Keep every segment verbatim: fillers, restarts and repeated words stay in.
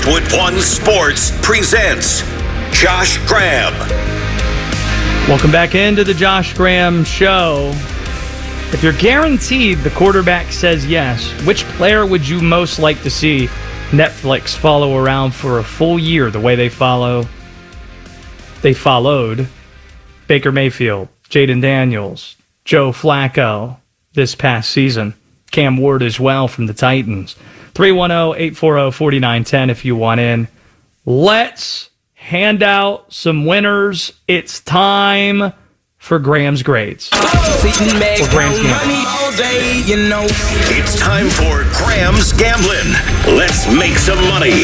Westwood One Sports presents Josh Graham. Welcome back into the Josh Graham Show. If you're guaranteed the quarterback says yes, which player would you most like to see Netflix follow around for a full year the way they follow they followed Baker Mayfield, Jaden Daniels, Joe Flacco this past season, Cam Ward as well from the Titans. three one zero, eight four zero, four nine one zero if you want in. Let's hand out some winners. It's time for Graham's grades. Or Graham's gambling. It's time for Graham's Gambling. Let's make some money.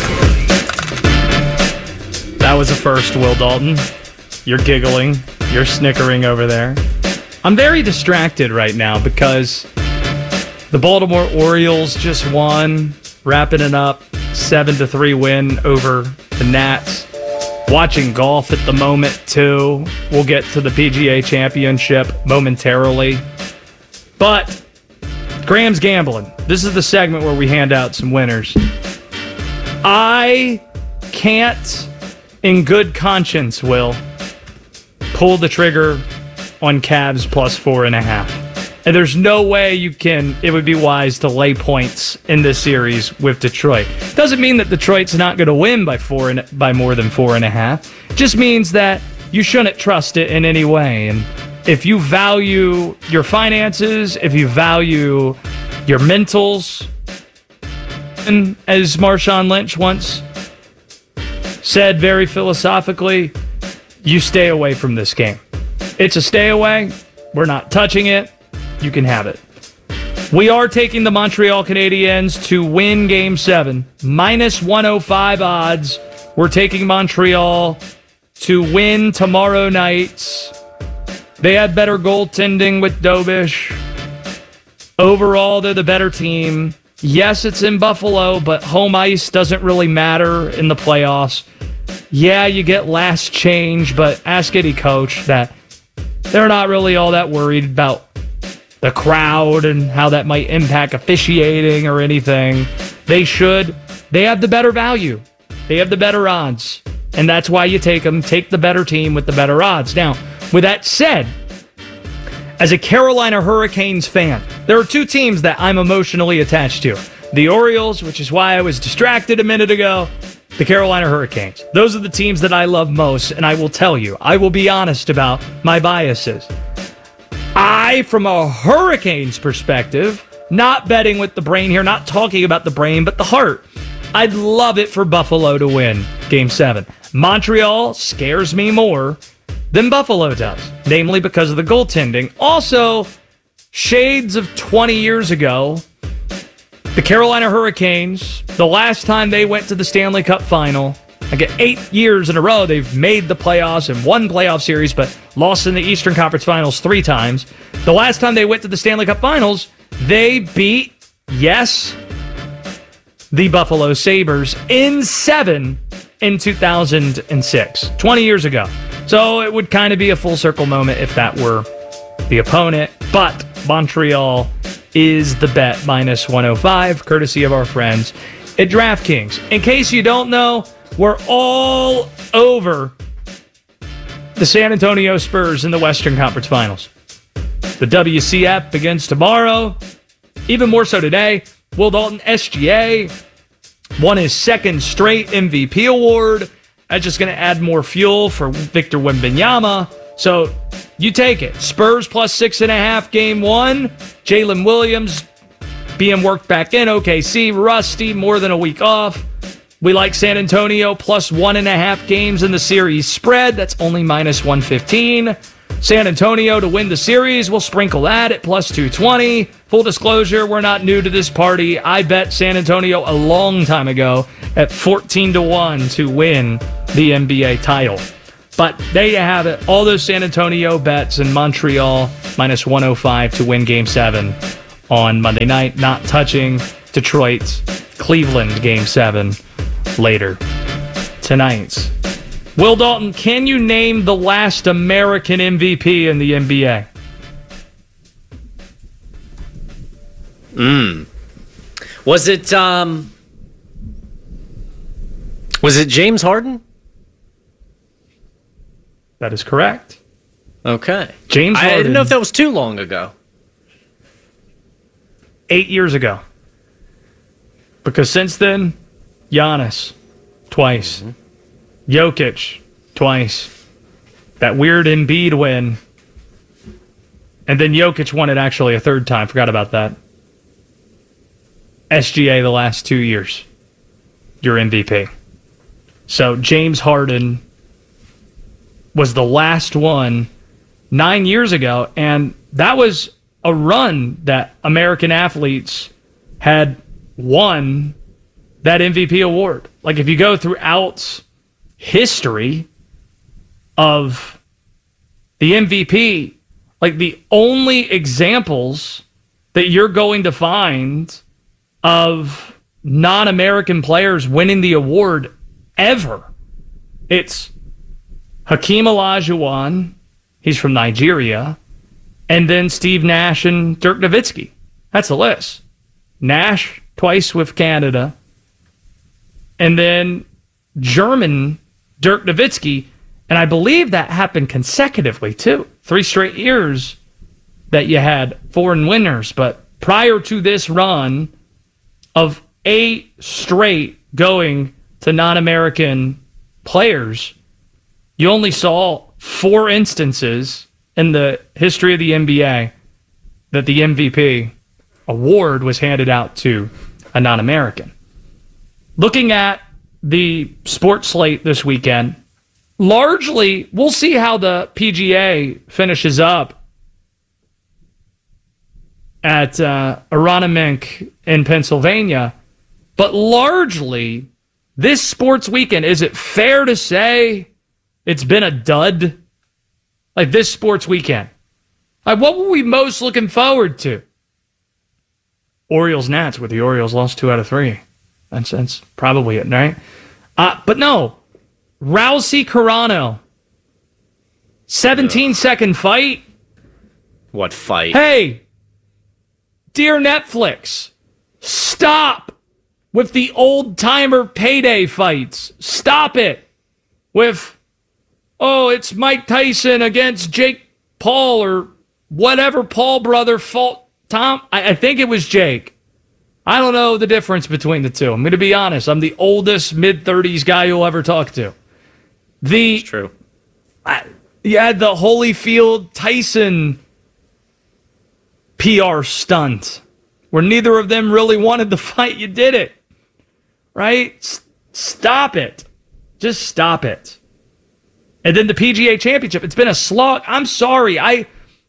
That was a first, Will Dalton. You're giggling. You're snickering over there. I'm very distracted right now because the Baltimore Orioles just won, wrapping it up, seven to three win over the Nats. Watching golf at the moment, too. We'll get to the P G A Championship momentarily. But Graham's Gambling. This is the segment where we hand out some winners. I can't, in good conscience, Will, pull the trigger on Cavs plus four and a half. And there's no way you can, it would be wise to lay points in this series with Detroit. Doesn't mean that Detroit's not going to win by four and by more than four and a half. It just means that you shouldn't trust it in any way. And if you value your finances, if you value your mentals, and as Marshawn Lynch once said very philosophically, you stay away from this game. It's a stay away. We're not touching it. You can have it. We are taking the Montreal Canadiens to win Game seven. minus one oh five odds. We're taking Montreal to win tomorrow night. They had better goaltending with Dobish. Overall, they're the better team. Yes, it's in Buffalo, but home ice doesn't really matter in the playoffs. Yeah, you get last change, but ask any coach that they're not really all that worried about the crowd and how that might impact officiating or anything. They should. They have the better value. They have the better odds. And that's why you take them. Take the better team with the better odds. Now, with that said, as a Carolina Hurricanes fan, there are two teams that I'm emotionally attached to. The Orioles, which is why I was distracted a minute ago. The Carolina Hurricanes. Those are the teams that I love most, and I will tell you, I will be honest about my biases. I, from a Hurricanes perspective, not betting with the brain here, not talking about the brain, but the heart. I'd love it for Buffalo to win Game seven. Montreal scares me more than Buffalo does, namely because of the goaltending. Also, shades of twenty years ago, the Carolina Hurricanes, the last time they went to the Stanley Cup final, like eight years in a row, they've made the playoffs and won playoff series, but lost in the Eastern Conference Finals three times. The last time they went to the Stanley Cup Finals, they beat, yes, the Buffalo Sabres in seven in two thousand six, twenty years ago. So it would kind of be a full circle moment if that were the opponent. But Montreal is the bet, minus one oh five, courtesy of our friends at DraftKings. In case you don't know, we're all over the San Antonio Spurs in the Western Conference Finals. The W C F begins tomorrow. Even more so today. Will Dalton, S G A, won his second straight M V P award. That's just going to add more fuel for Victor Wembanyama. So you take it. Spurs plus six and a half game one. Jalen Williams being worked back in. O K C, rusty, more than a week off. We like San Antonio plus one and a half games in the series spread. That's only minus one fifteen. San Antonio to win the series. We'll sprinkle that at plus two twenty. Full disclosure, we're not new to this party. I bet San Antonio a long time ago at fourteen to one to win the N B A title. But there you have it. All those San Antonio bets in Montreal minus one oh five to win Game seven on Monday night. Not touching Detroit, Cleveland Game seven later tonight. Will Dalton, can you name the last American M V P in the N B A? Mm. Was it, um... Was it James Harden? That is correct. Okay. James Harden. I didn't know if that was too long ago. Eight years ago. Because since then, Giannis, twice. Mm-hmm. Jokic, twice. That weird Embiid win. And then Jokic won it actually a third time. Forgot about that. S G A the last two years. Your M V P. So James Harden was the last one nine years ago, and that was a run that American athletes had won that M V P award. Like, if you go throughout history of the M V P, like, the only examples that you're going to find of non-American players winning the award ever, it's Hakeem Olajuwon, he's from Nigeria, and then Steve Nash and Dirk Nowitzki. That's the list. Nash, twice with Canada, and then German Dirk Nowitzki, and I believe that happened consecutively, too. Three straight years that you had foreign winners, but prior to this run of eight straight going to non-American players, you only saw four instances in the history of the N B A that the M V P award was handed out to a non-American. Looking at the sports slate this weekend, largely, we'll see how the P G A finishes up at uh, Aronimink in Pennsylvania, but largely, this sports weekend, is it fair to say it's been a dud? Like, this sports weekend. Like, what were we most looking forward to? Orioles Nats, where the Orioles lost two out of three. That's, that's probably it, right? Uh, but no. Rousey Carano. seventeen second fight. What fight? Hey, dear Netflix, stop with the old-timer payday fights. Stop it with, oh, it's Mike Tyson against Jake Paul or whatever Paul brother fought Tom. I, I think it was Jake. I don't know the difference between the two. I'm going to be honest. I'm the oldest mid-thirties guy you'll ever talk to. The, it's true. I, you had the Holyfield Tyson P R stunt where neither of them really wanted the fight. You did it. Right? S- stop it. Just stop it. And then the P G A Championship. It's been a slog. I'm sorry. I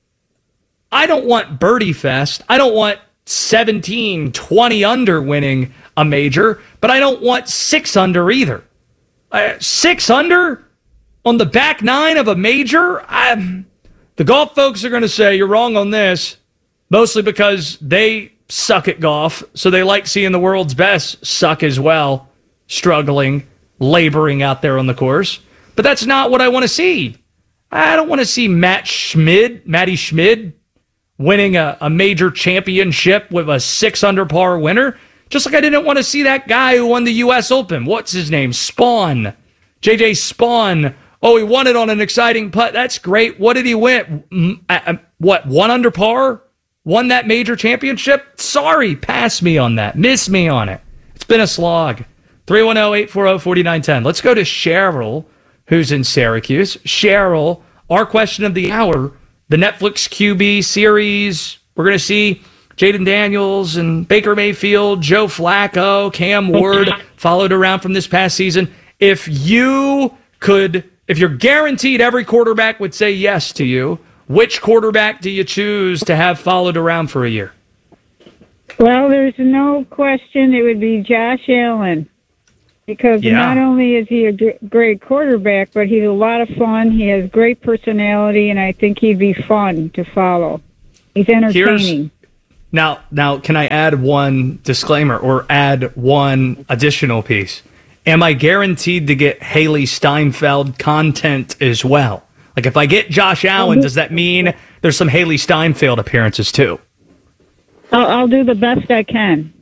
I don't want Birdie Fest. I don't want seventeen, twenty under winning a major, but I don't want six under either. Uh, six under on the back nine of a major? I'm, the golf folks are going to say you're wrong on this, mostly because they suck at golf, so they like seeing the world's best suck as well, struggling, laboring out there on the course. But that's not what I want to see. I don't want to see Matt Schmid, Matty Schmid, winning a, a major championship with a six under par winner. Just like I didn't want to see that guy who won the U S Open. What's his name? Spawn. J J Spawn. Oh, he won it on an exciting putt. That's great. What did he win? What, one under par? Won that major championship? Sorry, pass me on that. Miss me on it. It's been a slog. three one zero, eight four zero, four nine one zero. Let's go to Cheryl, who's in Syracuse. Cheryl, our question of the hour, the Netflix Q B series. We're going to see Jaden Daniels and Baker Mayfield, Joe Flacco, Cam Ward followed around from this past season. If you could, if you're guaranteed every quarterback would say yes to you, which quarterback do you choose to have followed around for a year? Well, there's no question it would be Josh Allen. Because yeah. Not only is he a g- great quarterback, but he's a lot of fun. He has great personality, and I think he'd be fun to follow. He's entertaining. Here's, now, now, can I add one disclaimer or add one additional piece? Am I guaranteed to get Haley Steinfeld content as well? Like, if I get Josh Allen, does that mean there's some Haley Steinfeld appearances too? I'll, I'll do the best I can.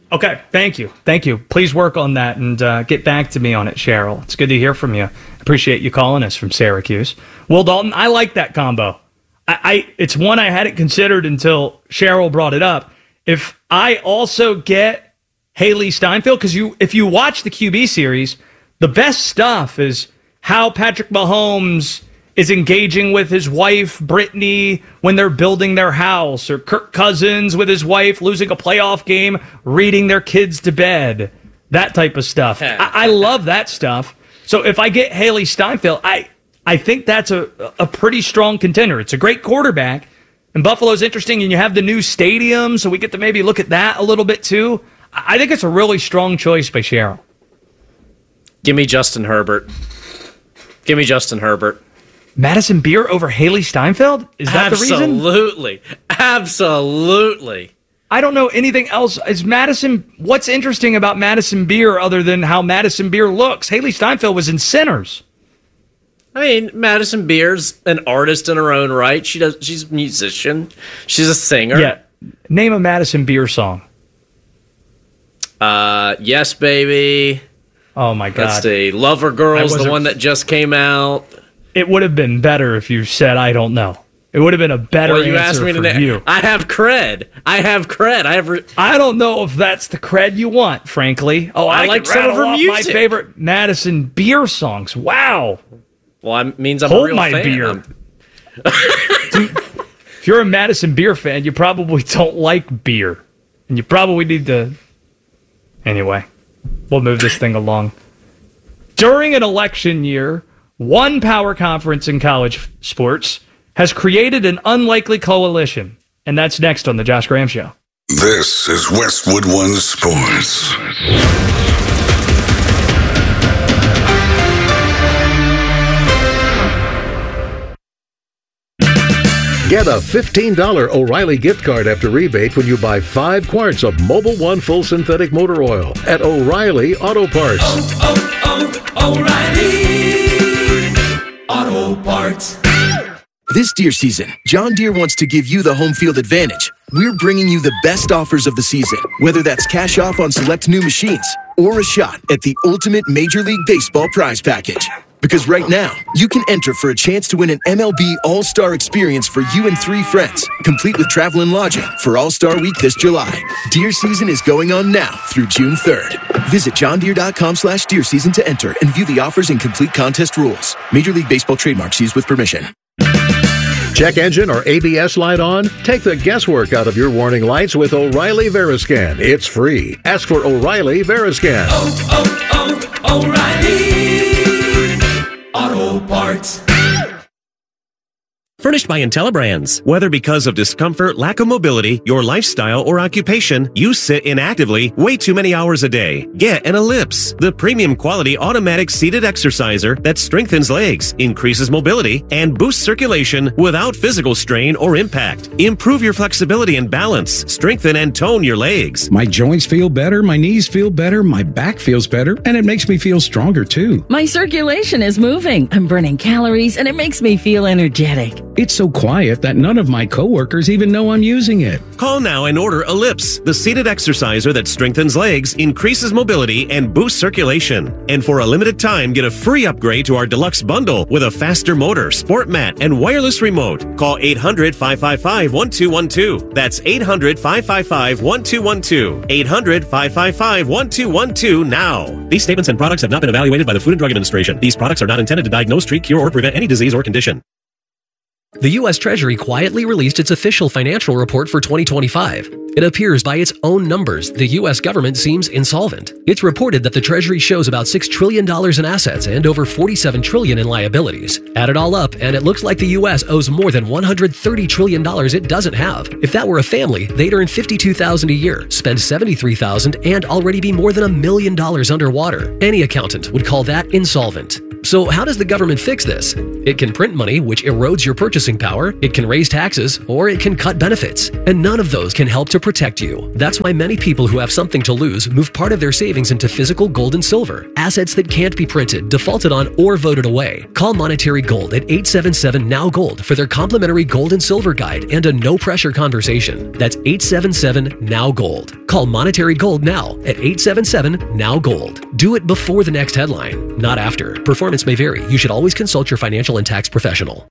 Okay, thank you. Thank you. Please work on that and uh, get back to me on it, Cheryl. It's good to hear from you. Appreciate you calling us from Syracuse. Will Dalton, I like that combo. I, I It's one I hadn't considered until Cheryl brought it up. If I also get Haley Steinfeld, because you, if you watch the Q B series, the best stuff is how Patrick Mahomes is engaging with his wife, Brittany, when they're building their house, or Kirk Cousins with his wife losing a playoff game, reading their kids to bed, that type of stuff. I, I love that stuff. So if I get Haley Steinfeld, I I think that's a, a pretty strong contender. It's a great quarterback, and Buffalo's interesting, and you have the new stadium, so we get to maybe look at that a little bit too. I think it's a really strong choice by Cheryl. Give me Justin Herbert. Give me Justin Herbert. Madison Beer over Haley Steinfeld? Is that Absolutely. the reason? Absolutely. Absolutely. I don't know anything else. Is Madison, what's interesting about Madison Beer other than how Madison Beer looks? Haley Steinfeld was in Sinners. I mean, Madison Beer's an artist in her own right. She does. She's a musician. She's a singer. Yeah. Name a Madison Beer song. Uh, Yes, Baby. Oh, my God. Let's see. Lover Girl's the one that just came out. It would have been better if you said, I don't know. It would have been a better well, you answer asked me for to you. I have cred. I have cred. I have. Re- I don't know if that's the cred you want, frankly. Oh, I, I like can some of rattle her off music. my favorite Madison Beer songs. Wow. Well, that means I'm Hold a real my fan. beer. Dude, if you're a Madison Beer fan, you probably don't like beer. And you probably need to... Anyway, we'll move this thing along. During an election year, one power conference in college sports has created an unlikely coalition. And that's next on The Josh Graham Show. This is Westwood One Sports. Get a fifteen dollars O'Reilly gift card after rebate when you buy five quarts of Mobil One Full Synthetic Motor Oil at O'Reilly Auto Parts. Oh, oh, oh, O'Reilly Auto Parts. This deer season, John Deere wants to give you the home field advantage. We're bringing you the best offers of the season, whether that's cash off on select new machines or a shot at the ultimate Major League Baseball prize package. Because right now, you can enter for a chance to win an M L B All-Star experience for you and three friends, complete with travel and lodging for All-Star Week this July. Deer season is going on now through June third. Visit johndeere.com slash deer season to enter and view the offers and complete contest rules. Major League Baseball trademarks used with permission. Check engine or A B S light on? Take the guesswork out of your warning lights with O'Reilly Veriscan. It's free. Ask for O'Reilly Veriscan. Oh, oh, oh, O'Reilly Auto Parts. Furnished by IntelliBrands. Whether because of discomfort, lack of mobility, your lifestyle, or occupation, you sit inactively way too many hours a day. Get an Ellipse, the premium quality automatic seated exerciser that strengthens legs, increases mobility, and boosts circulation without physical strain or impact. Improve your flexibility and balance. Strengthen and tone your legs. My joints feel better, my knees feel better, my back feels better, and it makes me feel stronger too. My circulation is moving. I'm burning calories, and it makes me feel energetic. It's so quiet that none of my coworkers even know I'm using it. Call now and order Ellipse, the seated exerciser that strengthens legs, increases mobility, and boosts circulation. And for a limited time, get a free upgrade to our deluxe bundle with a faster motor, sport mat, and wireless remote. Call eight hundred, five five five, one two one two. That's eight hundred, five five five, one two one two. eight hundred, five five five, one two one two now. These statements and products have not been evaluated by the Food and Drug Administration. These products are not intended to diagnose, treat, cure, or prevent any disease or condition. The U S Treasury quietly released its official financial report for twenty twenty-five. It appears by its own numbers, the U S government seems insolvent. It's reported that the Treasury shows about six trillion dollars in assets and over forty-seven trillion dollars in liabilities. Add it all up, and it looks like the U S owes more than one hundred thirty trillion dollars it doesn't have. If that were a family, they'd earn fifty-two thousand dollars a year, spend seventy-three thousand dollars, and already be more than a million dollars underwater. Any accountant would call that insolvent. So how does the government fix this? It can print money, which erodes your purchasing power, it can raise taxes, or it can cut benefits. And none of those can help to protect you. That's why many people who have something to lose move part of their savings into physical gold and silver, assets that can't be printed, defaulted on, or voted away. Call Monetary Gold at eight seven seven, N O W, GOLD for their complimentary gold and silver guide and a no-pressure conversation. That's eight seven seven, N O W, GOLD. Call Monetary Gold now at eight seven seven, N O W, GOLD. Do it before the next headline, not after. Performance may vary. You should always consult your financial and tax professional.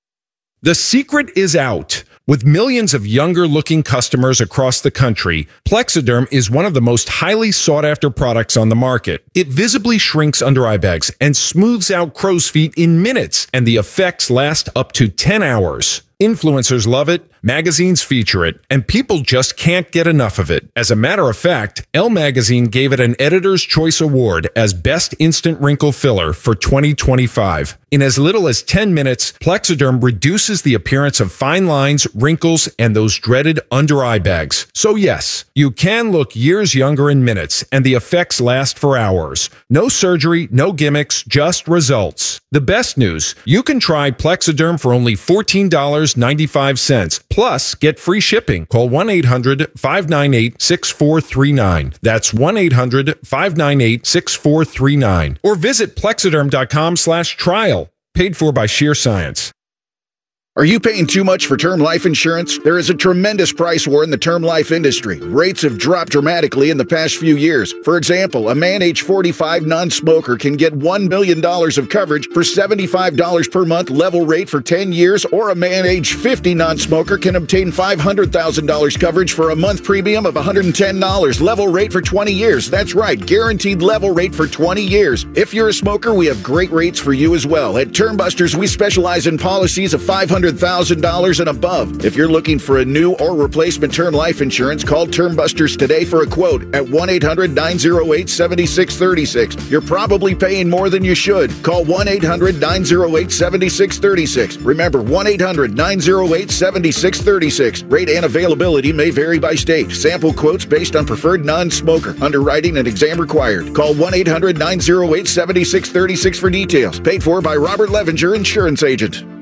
The secret is out. With millions of younger-looking customers across the country, Plexiderm is one of the most highly sought-after products on the market. It visibly shrinks under-eye bags and smooths out crow's feet in minutes, and the effects last up to ten hours. Influencers love it, magazines feature it, and people just can't get enough of it. As a matter of fact, Elle Magazine gave it an Editor's Choice Award as Best Instant Wrinkle Filler for twenty twenty-five. In as little as ten minutes, Plexiderm reduces the appearance of fine lines, wrinkles, and those dreaded under-eye bags. So yes, you can look years younger in minutes, and the effects last for hours. No surgery, no gimmicks, just results. The best news, you can try Plexiderm for only fourteen dollars and ninety-five cents. Plus, get free shipping. Call one eight hundred, five nine eight, six four three nine. That's one eight hundred, five nine eight, six four three nine. Or visit plexiderm.com slash trial. Paid for by Sheer Science. Are you paying too much for term life insurance? There is a tremendous price war in the term life industry. Rates have dropped dramatically in the past few years. For example, a man age forty-five non-smoker can get one million dollars of coverage for seventy-five dollars per month level rate for ten years, or a man age fifty non-smoker can obtain five hundred thousand dollars coverage for a month premium of one hundred ten dollars level rate for twenty years. That's right, guaranteed level rate for twenty years. If you're a smoker, we have great rates for you as well. At Term Busters, we specialize in policies of five hundred thousand dollars and above. If you're looking for a new or replacement term life insurance, call Term Busters today for a quote at one eight hundred, nine oh eight, seven six three six. You're probably paying more than you should. Call one eight hundred, nine oh eight, seven six three six. Remember, one eight hundred, nine oh eight, seven six three six. Rate and availability may vary by state. Sample quotes based on preferred non-smoker. Underwriting and exam required. Call one eight hundred, nine oh eight, seven six three six for details. Paid for by Robert Levenger, Insurance Agent.